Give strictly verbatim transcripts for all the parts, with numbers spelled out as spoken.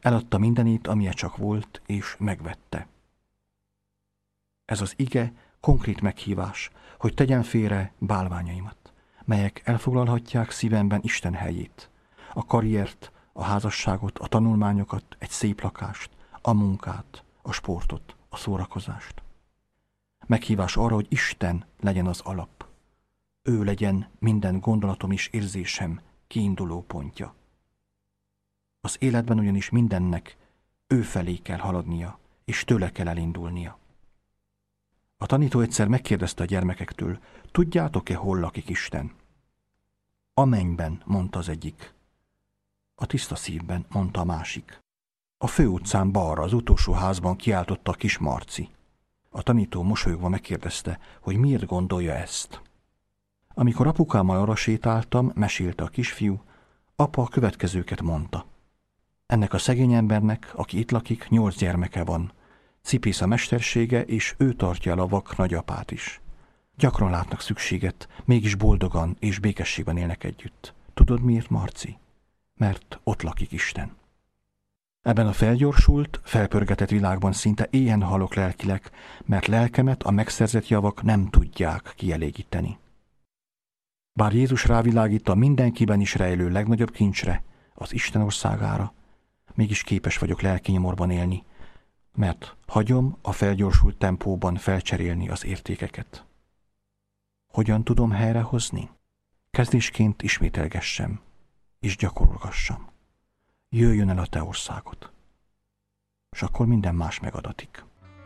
Eladta mindenét, amilyen csak volt, és megvette. Ez az ige konkrét meghívás, hogy tegyen félre bálványaimat, melyek elfoglalhatják szívemben Isten helyét, a karriert, a házasságot, a tanulmányokat, egy szép lakást, a munkát, a sportot, a szórakozást. Meghívás arra, hogy Isten legyen az alap. Ő legyen minden gondolatom és érzésem kiinduló pontja. Az életben ugyanis mindennek ő felé kell haladnia, és tőle kell elindulnia. A tanító egyszer megkérdezte a gyermekektől, tudjátok-e, hol lakik Isten? A mennyben, mondta az egyik. A tiszta szívben, mondta a másik. A főutcán balra, az utolsó házban kiáltotta a kis Marci. A tanító mosolyogva megkérdezte, hogy miért gondolja ezt. Amikor apukámmal arra sétáltam, mesélte a kisfiú, apa a következőket mondta. Ennek a szegény embernek, aki itt lakik, nyolc gyermeke van. Cipész a mestersége, és ő tartja el a vak nagyapát is. Gyakran látnak szükséget, mégis boldogan és békességben élnek együtt. Tudod miért, Marci? Mert ott lakik Isten. Ebben a felgyorsult, felpörgetett világban szinte éhen halok lelkileg, mert lelkemet a megszerzett javak nem tudják kielégíteni. Bár Jézus rávilágít a mindenkiben is rejlő legnagyobb kincsre, az Isten országára, mégis képes vagyok lelki nyomorban élni, mert hagyom a felgyorsult tempóban felcserélni az értékeket. Hogyan tudom helyrehozni? Kezdésként ismételgessem, és gyakorolgassam. Jöjjön el a te országod, és akkor minden más megadatik.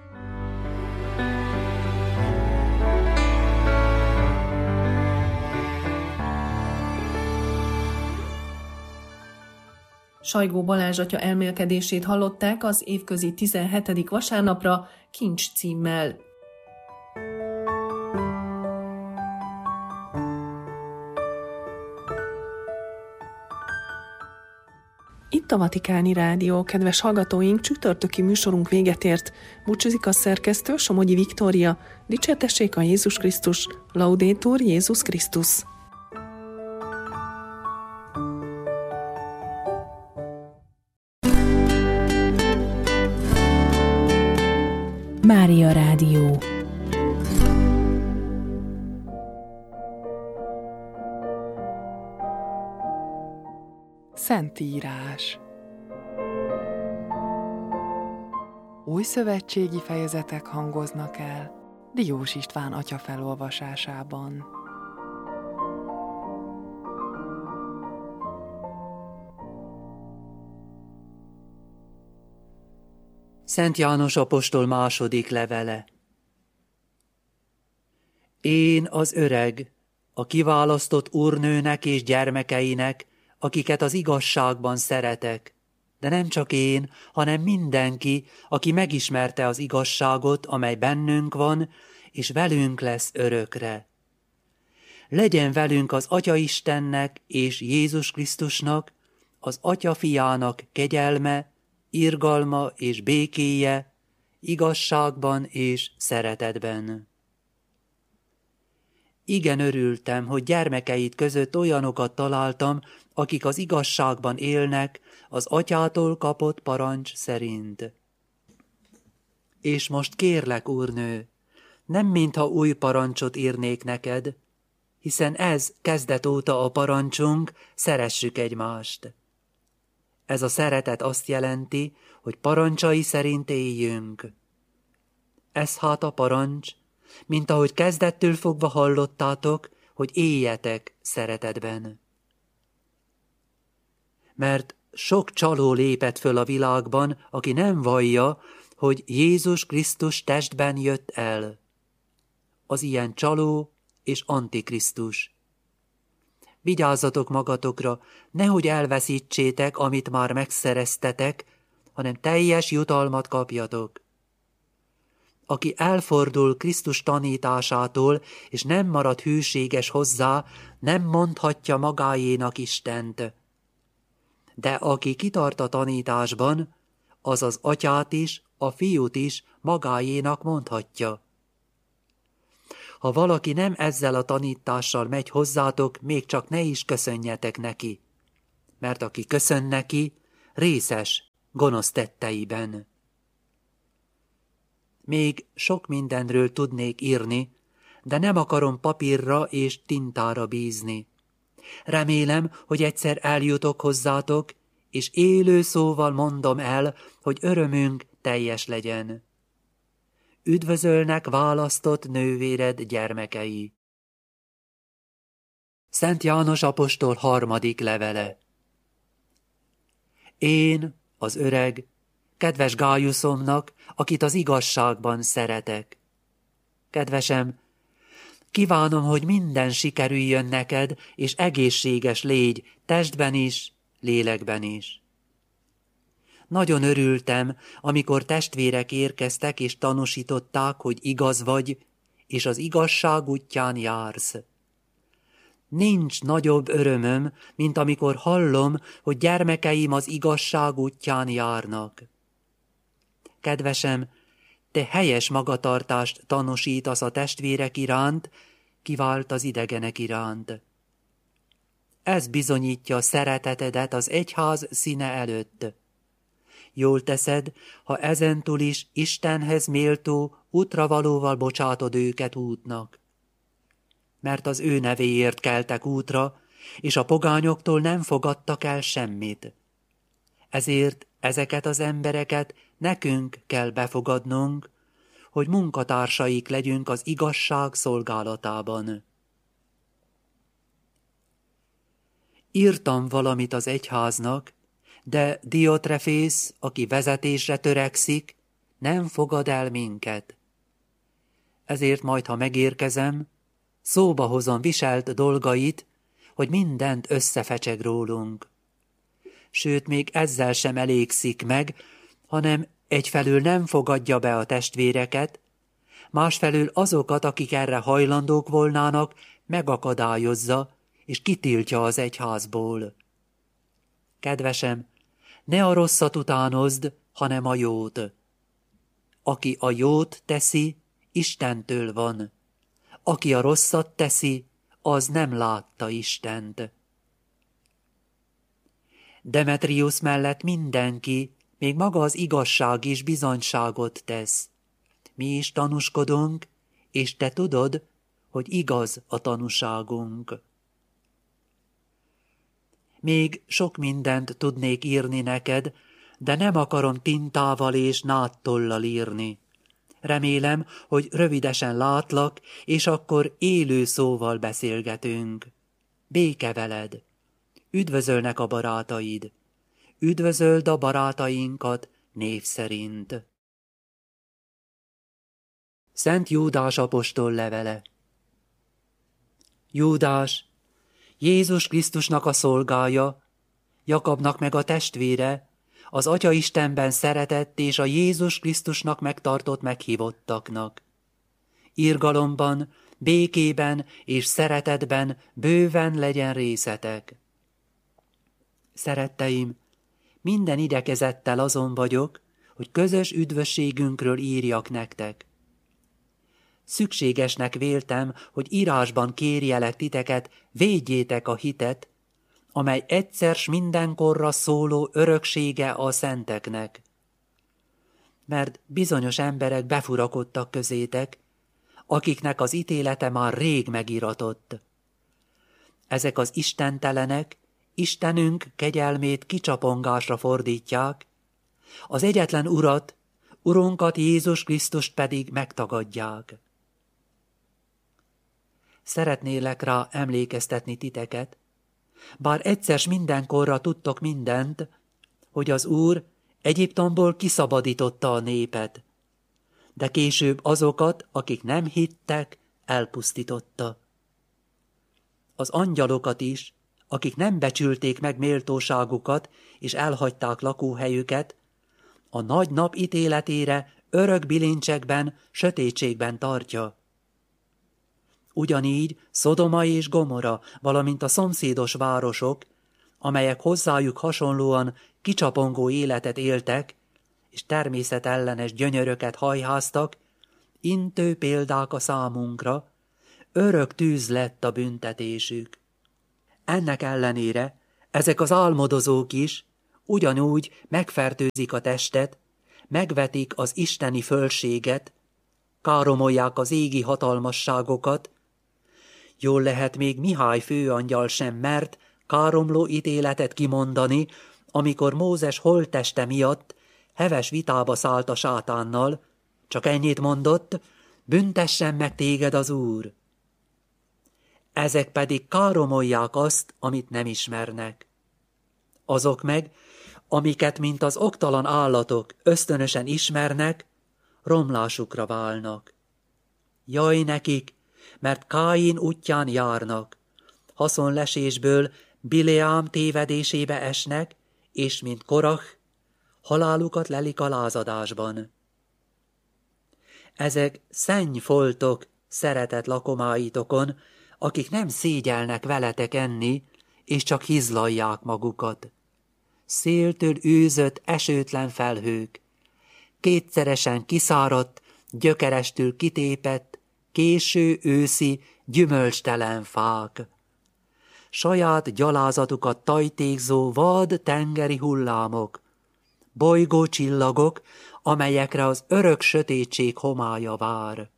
Sajgó Balázs atya elmélkedését hallották az évközi tizenhetedik vasárnapra Kincs címmel. Itt a Vatikáni Rádió, kedves hallgatóink, csütörtöki műsorunk véget ért. Búcsúzik a szerkesztő, Somogyi Viktória. Dicsértessék a Jézus Krisztus, Laudetur Jézus Krisztus. Mária Rádió. Szentírás. Új szövetségi fejezetek hangoznak el Diós István atya felolvasásában. Szent János apostol második levele. Én az öreg, a kiválasztott úrnőnek és gyermekeinek, akiket az igazságban szeretek, de nem csak én, hanem mindenki, aki megismerte az igazságot, amely bennünk van, és velünk lesz örökre. Legyen velünk az Atya Istennek és Jézus Krisztusnak, az Atya Fiának kegyelme, irgalma és békéje, igazságban és szeretetben. Igen örültem, hogy gyermekeit között olyanokat találtam, akik az igazságban élnek, az atyától kapott parancs szerint. És most kérlek, úrnő, nem mintha új parancsot írnék neked, hiszen ez kezdet óta a parancsunk, szeressük egymást. Ez a szeretet azt jelenti, hogy parancsai szerint éljünk. Ez hát a parancs, mint ahogy kezdettől fogva hallottátok, hogy éljetek szeretetben. Mert sok csaló lépett föl a világban, aki nem vallja, hogy Jézus Krisztus testben jött el. Az ilyen csaló és antikrisztus. Vigyázzatok magatokra, nehogy elveszítsétek, amit már megszereztetek, hanem teljes jutalmat kapjatok. Aki elfordul Krisztus tanításától, és nem marad hűséges hozzá, nem mondhatja magáénak Istent. De aki kitart a tanításban, az az atyát is, a fiút is magáénak mondhatja. Ha valaki nem ezzel a tanítással megy hozzátok, még csak ne is köszönjetek neki. Mert aki köszön neki, részes gonosz tetteiben. Még sok mindenről tudnék írni, de nem akarom papírra és tintára bízni. Remélem, hogy egyszer eljutok hozzátok, és élő szóval mondom el, hogy örömünk teljes legyen. Üdvözölnek választott nővéred gyermekei. Szent János apostol harmadik levele. Én, az öreg, kedves Gájuszomnak, akit az igazságban szeretek. Kedvesem, kívánom, hogy minden sikerüljön neked, és egészséges légy, testben is, lélekben is. Nagyon örültem, amikor testvérek érkeztek, és tanúsították, hogy igaz vagy, és az igazság útján jársz. Nincs nagyobb örömöm, mint amikor hallom, hogy gyermekeim az igazság útján járnak. Kedvesem, te helyes magatartást tanúsítasz a testvérek iránt, kivált az idegenek iránt. Ez bizonyítja szeretetedet az egyház színe előtt. Jól teszed, ha ezentúl is Istenhez méltó útravalóval bocsátod őket útnak. Mert az ő nevéért keltek útra, és a pogányoktól nem fogadtak el semmit. Ezért ezeket az embereket nekünk kell befogadnunk, hogy munkatársaik legyünk az igazság szolgálatában. Írtam valamit az egyháznak, de Diotrefész, aki vezetésre törekszik, nem fogad el minket. Ezért majd, ha megérkezem, szóba hozom viselt dolgait, hogy mindent összefecseg rólunk. Sőt, még ezzel sem elégszik meg, hanem egyfelől nem fogadja be a testvéreket, másfelől azokat, akik erre hajlandók volnának, megakadályozza és kitiltja az egyházból. Kedvesem, ne a rosszat utánozd, hanem a jót. Aki a jót teszi, Istentől van. Aki a rosszat teszi, az nem látta Istent. Demetrius mellett mindenki, még maga az igazság is bizonyságot tesz. Mi is tanúskodunk, és te tudod, hogy igaz a tanúságunk. Még sok mindent tudnék írni neked, de nem akarom tintával és nádtollal írni. Remélem, hogy rövidesen látlak, és akkor élő szóval beszélgetünk. Béke veled! Üdvözölnek a barátaid! Üdvözöld a barátainkat név szerint! Szent Júdás apostol levele. Júdás, Jézus Krisztusnak a szolgája, Jakabnak meg a testvére, az Atya Istenben szeretett és a Jézus Krisztusnak megtartott meghívottaknak. Irgalomban, békében és szeretetben bőven legyen részetek. Szeretteim, minden igyekezettel azon vagyok, hogy közös üdvösségünkről írjak nektek. Szükségesnek véltem, hogy írásban kérjelek titeket, védjétek a hitet, amely egyszer s mindenkorra szóló öröksége a szenteknek. Mert bizonyos emberek befurakodtak közétek, akiknek az ítélete már rég megiratott. Ezek az istentelenek Istenünk kegyelmét kicsapongásra fordítják, az egyetlen Urat, Urunkat Jézus Krisztust pedig megtagadják. Szeretnélek rá emlékeztetni titeket, bár egyszer s mindenkorra tudtok mindent, hogy az Úr Egyiptomból kiszabadította a népet, de később azokat, akik nem hittek, elpusztította. Az angyalokat is, akik nem becsülték meg méltóságukat, és elhagyták lakóhelyüket, a nagy nap ítéletére örök bilincsekben, sötétségben tartja. Ugyanígy Szodoma és Gomora, valamint a szomszédos városok, amelyek hozzájuk hasonlóan kicsapongó életet éltek, és természetellenes gyönyöröket hajháztak, intő példák a számunkra, örök tűz lett a büntetésük. Ennek ellenére ezek az álmodozók is, ugyanúgy megfertőzik a testet, megvetik az isteni fölséget, káromolják az égi hatalmasságokat. Jól lehet, még Mihály főangyal sem mert káromló ítéletet kimondani, amikor Mózes holtteste miatt heves vitába szállt a sátánnal, csak ennyit mondott: büntessen meg téged az Úr. Ezek pedig káromolják azt, amit nem ismernek. Azok meg, amiket, mint az oktalan állatok ösztönösen ismernek, romlásukra válnak. Jaj nekik, mert Káin útján járnak, haszonlesésből Bileám tévedésébe esnek, és mint Korach, halálukat lelik a lázadásban. Ezek szennyfoltok szeretett lakomáitokon, akik nem szégyelnek veletek enni, és csak hizlalják magukat. Széltől űzött esőtlen felhők, kétszeresen kiszáradt, gyökerestül kitépett, késő őszi, gyümölcstelen fák. Saját gyalázatukat tajtékzó vad tengeri hullámok, bolygó csillagok, amelyekre az örök sötétség homálya vár.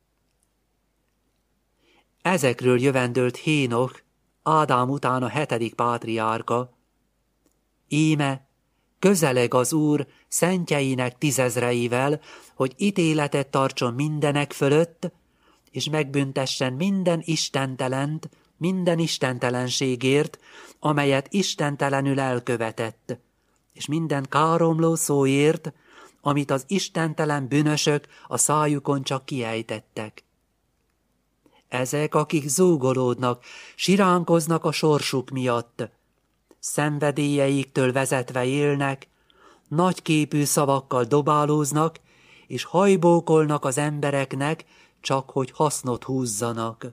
Ezekről jövendölt Hénok, Ádám után a hetedik pátriárka. Íme, közeleg az Úr szentjeinek tízezreivel, hogy ítéletet tartson mindenek fölött, és megbüntessen minden istentelent, minden istentelenségért, amelyet istentelenül elkövetett, és minden káromló szóért, amit az istentelen bűnösök a szájukon csak kiejtettek. Ezek, akik zúgolódnak, siránkoznak a sorsuk miatt, szenvedélyeiktől vezetve élnek, nagyképű szavakkal dobálóznak, és hajbókolnak az embereknek, csak hogy hasznot húzzanak.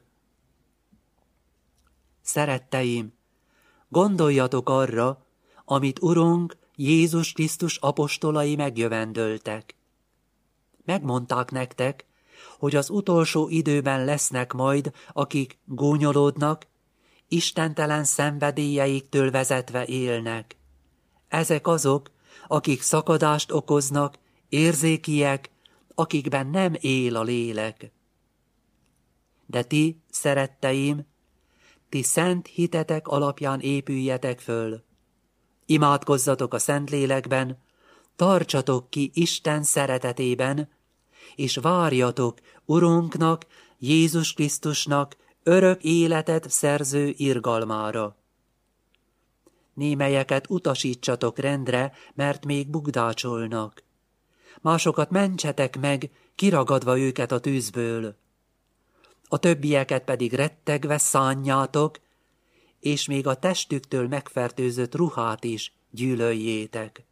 Szeretteim, gondoljatok arra, amit Urunk Jézus Krisztus apostolai megjövendöltek. Megmondták nektek, hogy az utolsó időben lesznek majd, akik gúnyolódnak, istentelen szenvedélyeiktől vezetve élnek. Ezek azok, akik szakadást okoznak, érzékiek, akikben nem él a lélek. De ti, szeretteim, ti szent hitetek alapján épüljetek föl. Imádkozzatok a Szentlélekben, tartsatok ki Isten szeretetében, és várjatok Urunknak, Jézus Krisztusnak örök életet szerző irgalmára. Némelyeket utasítsatok rendre, mert még bugdácsolnak. Másokat mentsetek meg, kiragadva őket a tűzből. A többieket pedig rettegve szánjátok, és még a testüktől megfertőzött ruhát is gyűlöljétek.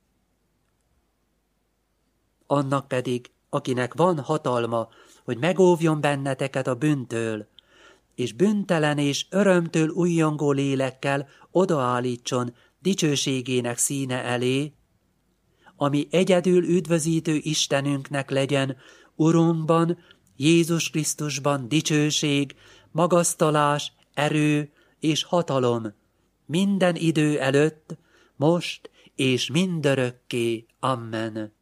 Annak pedig, akinek van hatalma, hogy megóvjon benneteket a bűntől, és bűntelen és örömtől újjongó lélekkel odaállítson dicsőségének színe elé, ami egyedül üdvözítő Istenünknek legyen Urunkban, Jézus Krisztusban dicsőség, magasztalás, erő és hatalom minden idő előtt, most és mindörökké. Amen.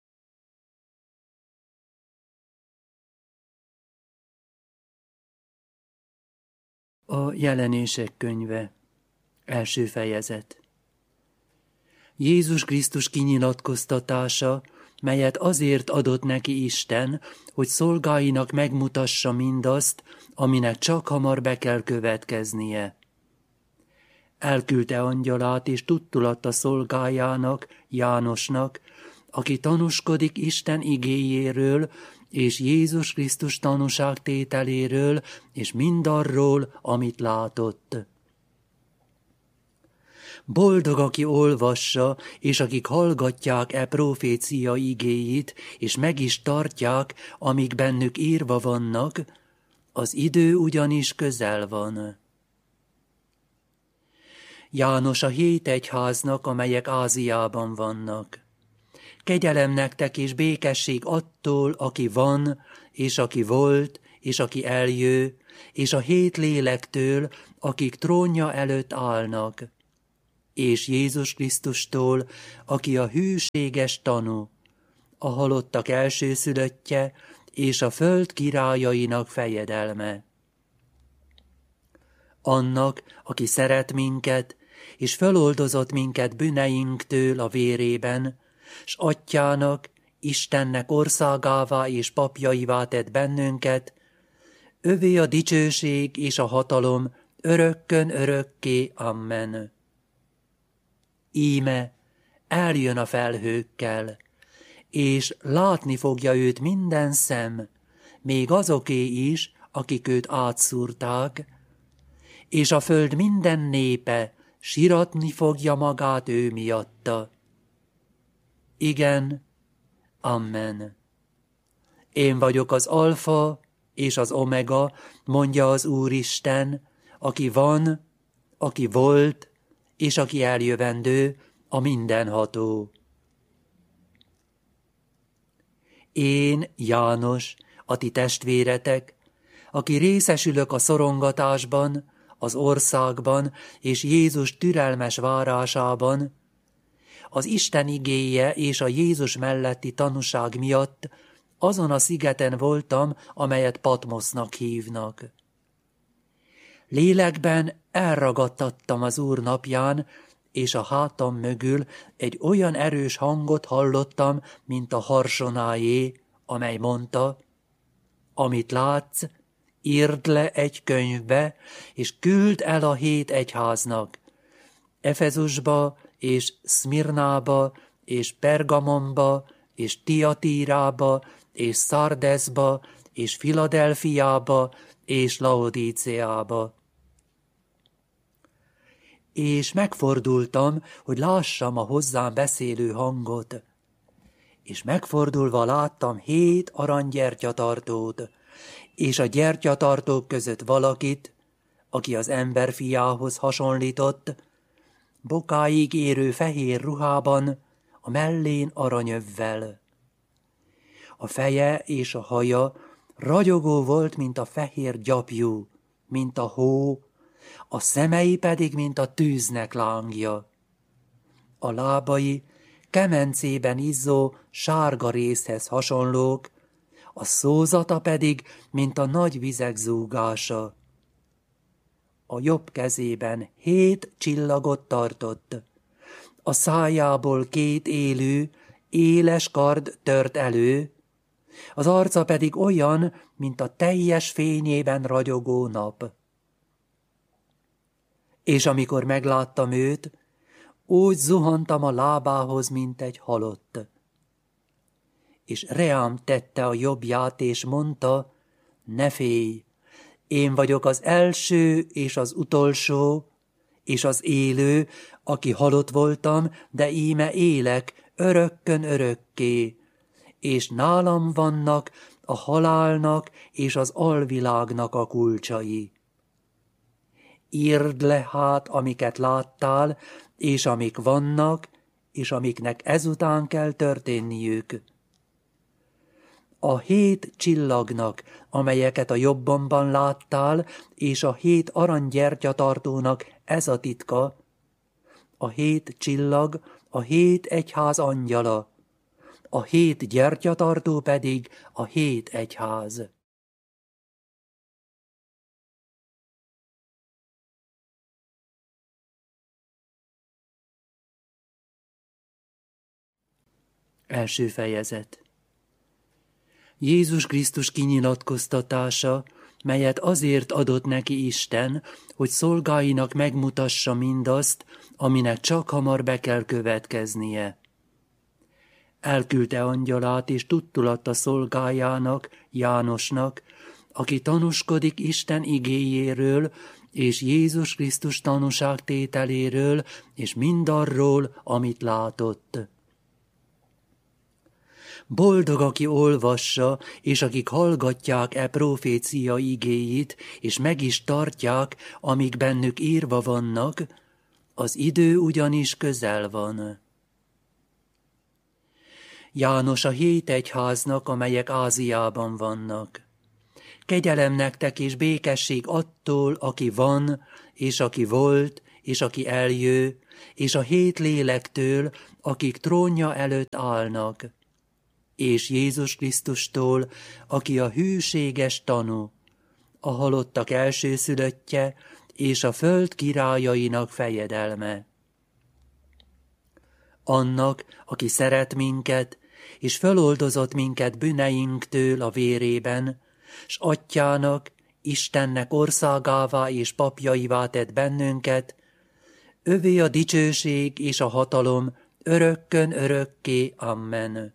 A Jelenések könyve, első fejezet. Jézus Krisztus kinyilatkoztatása, melyet azért adott neki Isten, hogy szolgáinak megmutassa mindazt, aminek csak hamar be kell következnie. Elküldte angyalát és tudtulatta szolgájának, Jánosnak, aki tanúskodik Isten igéjéről, és Jézus Krisztus tanúságtételéről, és mindarról, amit látott. Boldog, aki olvassa, és akik hallgatják e profécia igéit, és meg is tartják, amik bennük írva vannak, az idő ugyanis közel van. János a hét egyháznak, amelyek Ázsiában vannak. Kegyelem nektek és békesség attól, aki van, és aki volt, és aki eljő, és a hét lélektől, akik trónja előtt állnak, és Jézus Krisztustól, aki a hűséges tanú, a halottak elsőszülöttje, és a föld királyainak fejedelme. Annak, aki szeret minket, és föloldozott minket bűneinktől a vérében, s atyának, Istennek országává és papjaivá tett bennünket, övé a dicsőség és a hatalom örökkön örökké. Amen. Íme eljön a felhőkkel, és látni fogja őt minden szem, még azoké is, akik őt átszúrták, és a föld minden népe siratni fogja magát ő miatta. Igen, amen. Én vagyok az alfa és az omega, mondja az Úristen, aki van, aki volt, és aki eljövendő, a mindenható. Én, János, a ti testvéretek, aki részesülök a szorongatásban, az országban és Jézus türelmes várásában, az Isten igéje és a Jézus melletti tanúság miatt azon a szigeten voltam, amelyet Patmosznak hívnak. Lélekben elragadtattam az Úr napján, és a hátam mögül egy olyan erős hangot hallottam, mint a harsonájé, amely mondta, amit látsz, írd le egy könyvbe, és küld el a hét egyháznak, Efezusba, és Szmirnába, és Pergamonba, és Tiatírába, és Szardeszba, és Filadelfiába, és Laodíceába. És megfordultam, hogy lássam a hozzám beszélő hangot, és megfordulva láttam hét aranygyertyatartót, és a gyertyatartók között valakit, aki az ember fiához hasonlított, bokáig érő fehér ruhában, a mellén aranyövvel. A feje és a haja ragyogó volt, mint a fehér gyapjú, mint a hó, a szemei pedig, mint a tűznek lángja. A lábai kemencében izzó sárga részhez hasonlók, a szózata pedig, mint a nagy vizek zúgása. A jobb kezében hét csillagot tartott, a szájából két élő, éles kard tört elő, az arca pedig olyan, mint a teljes fényében ragyogó nap. És amikor megláttam őt, úgy zuhantam a lábához, mint egy halott. És reám tette a jobbját, és mondta, ne félj, én vagyok az első és az utolsó, és az élő, aki halott voltam, de íme élek örökkön örökké, és nálam vannak a halálnak és az alvilágnak a kulcsai. Írd le hát, amiket láttál, és amik vannak, és amiknek ezután kell történniük. A hét csillagnak, amelyeket a jobbomban láttál, és a hét aranygyertyatartónak ez a titka, a hét csillag, a hét egyház angyala, a hét gyertyatartó pedig a hét egyház. Első fejezet. Jézus Krisztus kinyilatkoztatása, melyet azért adott neki Isten, hogy szolgáinak megmutassa mindazt, aminek csak hamar be kell következnie. Elküldte angyalát és tudtulatta szolgájának, Jánosnak, aki tanúskodik Isten igéjéről, és Jézus Krisztus tanúságtételéről, és mindarról, amit látott. Boldog, aki olvassa, és akik hallgatják e profécia igéit, és meg is tartják, amik bennük írva vannak, az idő ugyanis közel van. János a hét egyháznak, amelyek Ázsiában vannak. Kegyelem nektek és békesség attól, aki van, és aki volt, és aki eljő, és a hét lélektől, akik trónja előtt állnak, és Jézus Krisztustól, aki a hűséges tanú, a halottak elsőszülöttje, és a föld királyainak fejedelme. Annak, aki szeret minket, és föloldozott minket bűneinktől a vérében, s Atyának, Istennek országává és papjaivá tett bennünket, övé a dicsőség és a hatalom örökkön örökké. Amen.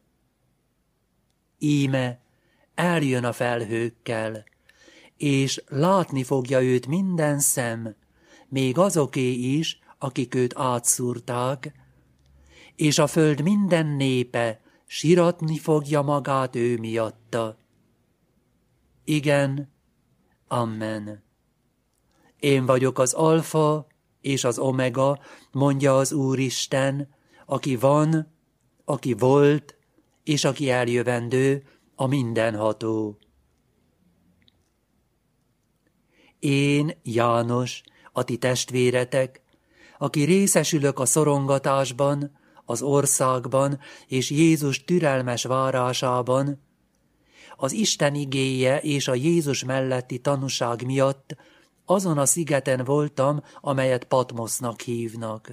Íme eljön a felhőkkel, és látni fogja őt minden szem, még azoké is, akik őt átszúrták, és a föld minden népe siratni fogja magát ő miatta. Igen, amen. Én vagyok az alfa és az omega, mondja az Úristen, aki van, aki volt, és aki eljövendő, a mindenható. Én, János, a ti testvéretek, aki részesülök a szorongatásban, az országban és Jézus türelmes várásában, az Isten igéje és a Jézus melletti tanúság miatt azon a szigeten voltam, amelyet Patmosznak hívnak.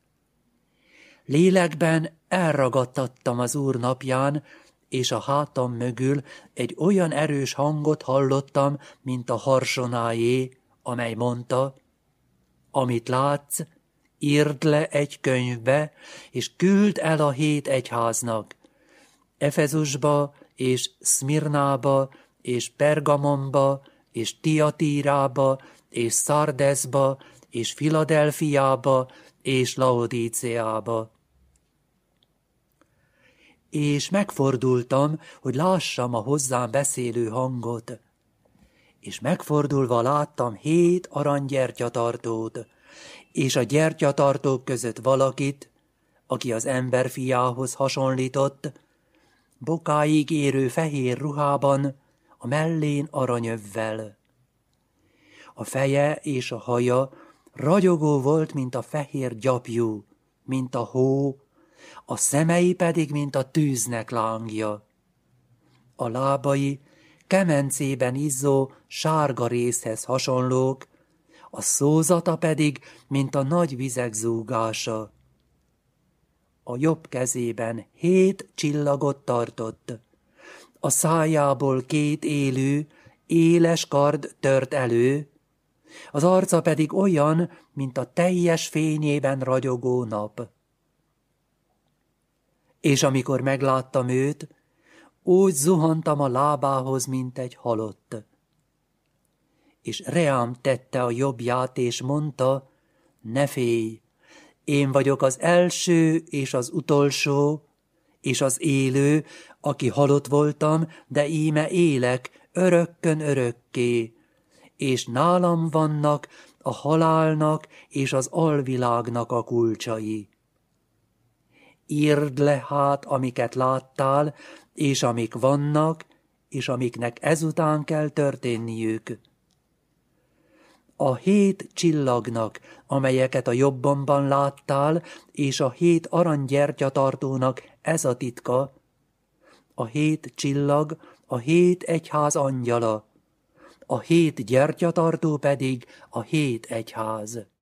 Lélekben elragadtattam az Úr napján, és a hátam mögül egy olyan erős hangot hallottam, mint a harsonájé, amely mondta, amit látsz, írd le egy könyvbe, és küld el a hét egyháznak, Efezusba, és Szmirnába, és Pergamonba, és Tiatírába, és Szardeszba, és Filadelfiába, és Laodíceába. És megfordultam, hogy lássam a hozzám beszélő hangot, és megfordulva láttam hét aranygyertyatartót, és a gyertyatartók között valakit, aki az ember fiához hasonlított, bokáig érő fehér ruhában, a mellén aranyövvel. A feje és a haja ragyogó volt, mint a fehér gyapjú, mint a hó, a szemei pedig, mint a tűznek lángja. A lábai kemencében izzó sárga részhez hasonlók, a szózata pedig, mint a nagy vizek zúgása. A jobb kezében hét csillagot tartott, a szájából két élő, éles kard tört elő, az arca pedig olyan, mint a teljes fényében ragyogó nap. És amikor megláttam őt, úgy zuhantam a lábához, mint egy halott. És reám tette a jobbját, és mondta, ne félj, én vagyok az első és az utolsó, és az élő, aki halott voltam, de íme élek örökkön örökké, és nálam vannak a halálnak és az alvilágnak a kulcsai. Írd le hát, amiket láttál, és amik vannak, és amiknek ezután kell történniük. A hét csillagnak, amelyeket a jobbomban láttál, és a hét aranygyertyatartónak ez a titka, a hét csillag, a hét egyház angyala, a hét gyertyatartó pedig a hét egyház.